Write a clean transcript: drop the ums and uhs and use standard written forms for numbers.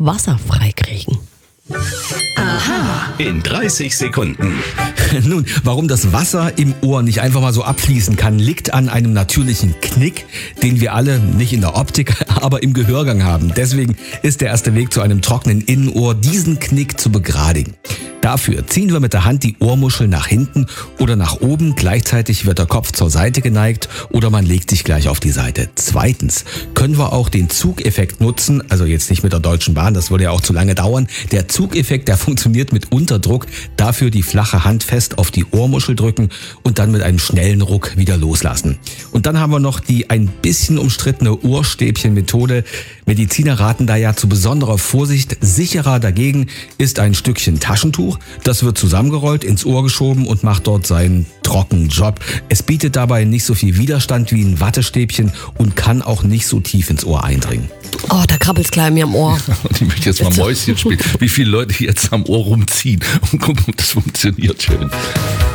Wasser freikriegen. In 30 Sekunden. Nun, warum das Wasser im Ohr nicht einfach mal so abfließen kann, liegt an einem natürlichen Knick, den wir alle nicht in der Optik, aber im Gehörgang haben. Deswegen ist der erste Weg zu einem trockenen Innenohr, diesen Knick zu begradigen. Dafür ziehen wir mit der Hand die Ohrmuschel nach hinten oder nach oben. Gleichzeitig wird der Kopf zur Seite geneigt oder man legt sich gleich auf die Seite. Zweitens können wir auch den Zugeffekt nutzen, also jetzt nicht mit der Deutschen Bahn, das würde ja auch zu lange dauern. Der Zugeffekt, der funktioniert mit Unterdruck. Dafür die flache Hand fest auf die Ohrmuschel drücken und dann mit einem schnellen Ruck wieder loslassen. Und dann haben wir noch die ein bisschen umstrittene Ohrstäbchen-Methode. Mediziner raten da ja zu besonderer Vorsicht. Sicherer dagegen ist ein Stückchen Taschentuch. Das wird zusammengerollt, ins Ohr geschoben und macht dort seinen trockenen Job. Es bietet dabei nicht so viel Widerstand wie ein Wattestäbchen und kann auch nicht so tief ins Ohr eindringen. Oh, da krabbelt's gleich in mir am Ohr. Und ich möchte jetzt mal Mäuschen spielen, wie viele Leute jetzt am Ohr rumziehen und gucken, ob das funktioniert schön.